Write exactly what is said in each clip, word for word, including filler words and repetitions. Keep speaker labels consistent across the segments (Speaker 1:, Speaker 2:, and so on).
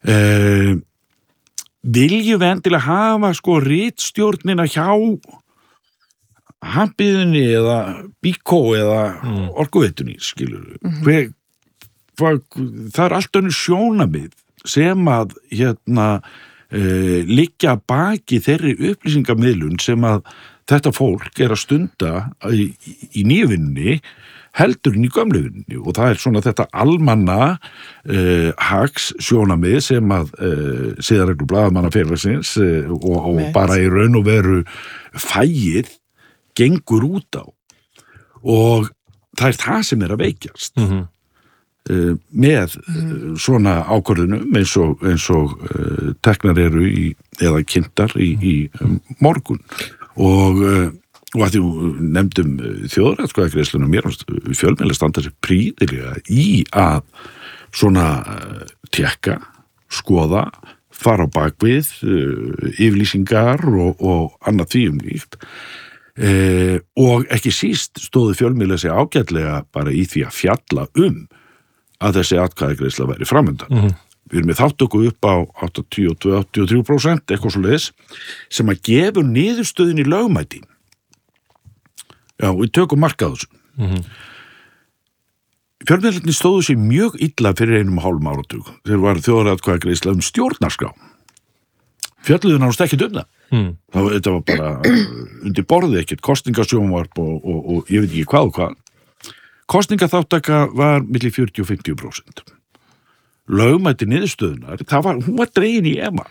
Speaker 1: uh, viljum við endilega hafa sko ritstjórnina hjá Hampiðinni eða Bíkó eða mm. Orkuveitunni, skilur mm-hmm. Hver, hva, það er allt önnur sjónamið sem að hérna uh, liggja baki þeirri upplýsingamiðlun sem að þetta fólk er að stunda í, í nývinni heldur í gömluvinni og það er svona þetta almanna uh, hags sjónamið sem að uh, siðareglu blaðamannafélagsins uh, og, og bara í raun og veru fæið gengur út á og það er það sem er að veikjast mm-hmm. uh, með uh, svona ákvörðunum eins og, eins og uh, teknar eru í, eða kynntar í, í um, morgun og, uh, og að því nefndum þjóðaratkvæðagreiðsluna mér fjölmiðlar standa sér prýðilega í að svona uh, tékka, skoða, fara á bakvið, uh, yfirlýsingar og, og annað því um líkt. Eh, og ekki síst stóðu fjölmiðlar sig ágætlega bara í því að fjalla um að þessi atkvæðagreiðsla væri framundan. Mm-hmm. Við erum með þáttöku upp á áttatíu og tvö til áttatíu og þrjú prósent, eitthvað svoleiðis, sem að gefur niðurstöðin í lögmæti. Já, við tökum mark á þessu. Mm-hmm. Fjölmiðlarnir stóðu sig mjög illa fyrir einum og hálfum áratug. Þeir var þjóðaratkvæðagreiðsla um stjórnarskrá. Fjölluðu nánast ekkert um það. Mm. Það, þetta var bara undir borðið ekkert kosningasjónvarp og, og, og ég veit ekki hvað og hvað. Kosningaþáttaka var milli fjörutíu og fimmtíu prósent. Lögmæti niðurstöðunar, það var, hún var dregin í efa.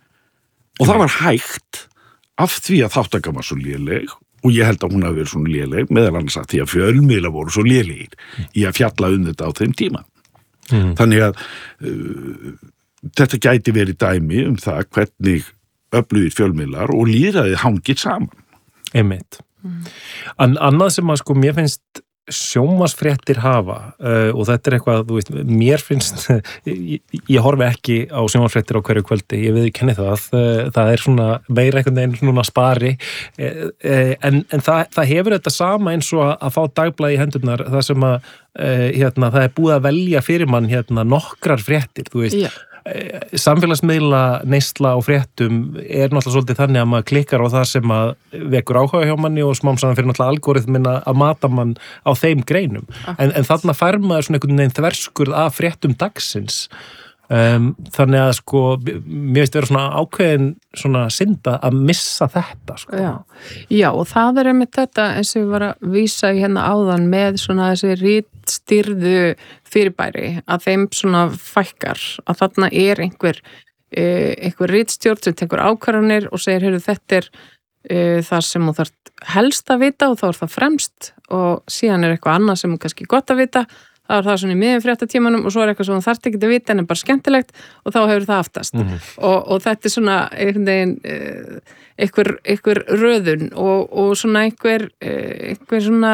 Speaker 1: Og það var hægt af því að þáttaka var svo léleg og ég held að hún hafi verið svona léleg meðal annars að því að fjölmiðlar voru svo lélegir mm. í að fjalla um þetta á þeim tíma. Mm. Þannig að uh, þetta gæti verið dæmi um það hvernig öflugir fjölmiðlar og lýðræðið hangir saman.
Speaker 2: Einmitt. Mm. An, annað sem að sko mér finnst sjónvarpsfréttir hafa uh, og þetta er eitthvað, þú veist, mér finnst ég, ég horfi ekki á sjónvarpsfréttir á hverju kvöldi, ég viðurkenni það uh, það er svona meira einhvern veginn svona spari uh, uh, en, en það, það hefur þetta sama eins og að, að fá dagblaði í hendurnar það sem að uh, hérna, það er búið að velja fyrir mann hérna nokkrar fréttir, þú veist yeah. Samfélagsmiðla neysla og fréttum er náttúrulega svolítið þannig að maður klikkar á það sem að vekur áhuga hjá manni og smám saman fyrir náttúrulega algoritmin að mata mann á þeim greinum en, en þarna fær maður svona einhvern veginn þverskurð af fréttum dagsins um, þannig að sko mér veist vera svona ákveðin svona synda að missa þetta sko.
Speaker 3: Já. Já og það er einmitt þetta eins og við var að vísa í hérna áðan með svona þessi ritstýrðu fyrirbæri að þeim svona fækkar að þarna er einhver uh, einhver ritstjórn sem tekur ákvarðanir og segir, heyrðu, þetta er uh, það sem þú þarft helst að vita og þá er það fremst og síðan er eitthvað annað sem er kannski gott að vita það er það svona í miðjum fréttatímanum og svo er eitthvað sem þú þarft ekki að vita en er bara skemmtilegt og þá hefur það aftast mm-hmm. og, og þetta er svona einhvern veginn uh, einhver, einhver röðun og, og svona einhver uh, einhver svona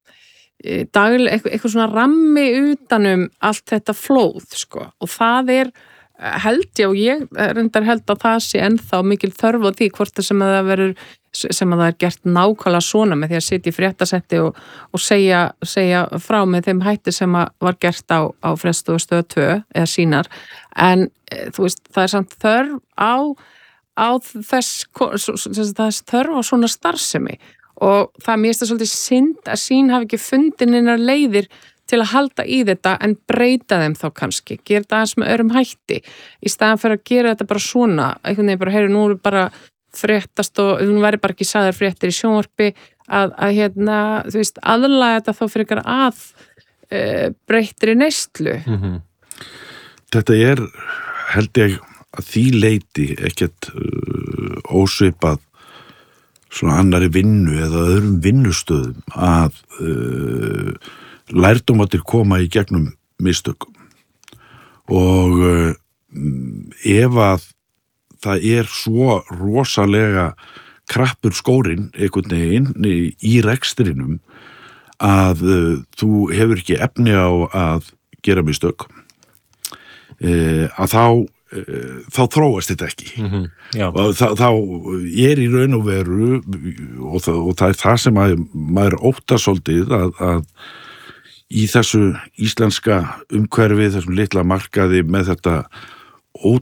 Speaker 3: daglega, eitthvað, eitthvað svona rammi utanum allt þetta flóð sko og það er held ég og ég reyndar held að það sé ennþá mikil þörf á því hvort það sem að það verður sem að það er gert nákvæmlega svona með því að sitja í fréttasetti og, og segja, segja frá með þeim hætti sem að var gert á, á Fréttastofu Stöð tvö eða sínar en þú veist það er samt þörf á, á þess, þess þörf á svona starfsemi og það mér finnst það svolítið synd að sín hafi ekki fundin einar leiðir til að halda í þetta en breyta þeim þá kannski, gera þetta aðeins með öðrum hætti í staðan fyrir að gera þetta bara svona, einhvern veginn bara, heyru, nú er bara fréttast og hún væri bara ekki sagðar fréttir í sjónvarpi að, að hérna, þú veist, aðlaga þetta þá fyrir ykkar að uh, breyttri neyslu.
Speaker 1: Mm-hmm. Þetta er, held ég, að því leiti ekkert uh, ósvipað svona annari vinnu eða öðrum vinnustöðum að uh, lærdómatir koma í gegnum mistökum og uh, ef að það er svo rosalega krappur skórinn einhvern veginn í rekstrinum að uh, þú hefur ekki efni á að gera mistök uh, að þá þá þróast þetta ekki mm-hmm. og þá, þá er í raun og veru og það, og það er það sem að maður óttast svolítið að, að í þessu íslenska umhverfi, þessum litla markaði með þetta